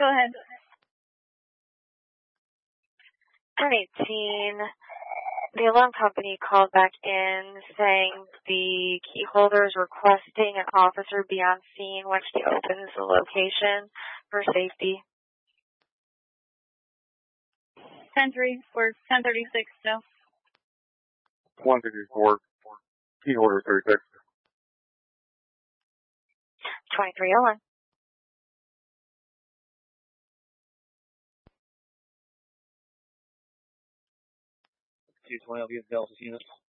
Go ahead. 1018, the alarm company called back in saying the key holder is requesting an officer be on scene once he opens the location for safety. 10-3 for 1036 still. 154, key holder 36. 2301. 220, I'll be available to unit.